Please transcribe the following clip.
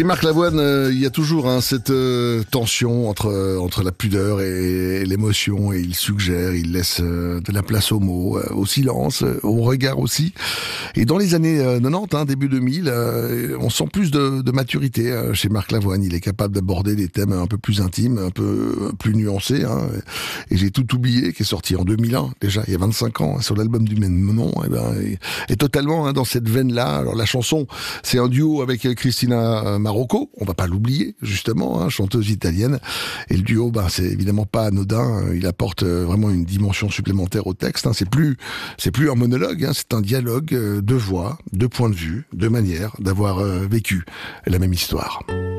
Chez Marc Lavoine, il y a toujours cette tension entre la pudeur et l'émotion, et il suggère, il laisse de la place aux mots, au silence, au regard aussi. Et dans les années 90, début 2000, on sent plus de maturité chez Marc Lavoine. Il est capable d'aborder des thèmes un peu plus intimes, un peu plus nuancés. Et j'ai tout oublié, qui est sorti en 2001, déjà il y a 25 ans, sur l'album du même nom. Et totalement dans cette veine-là. Alors la chanson, c'est un duo avec Cristina Marocco, on va pas l'oublier justement, chanteuse italienne. Et le duo, c'est évidemment pas anodin. Il apporte vraiment une dimension supplémentaire au texte. C'est plus un monologue, c'est un dialogue de voix, de points de vue, de manière d'avoir vécu la même histoire.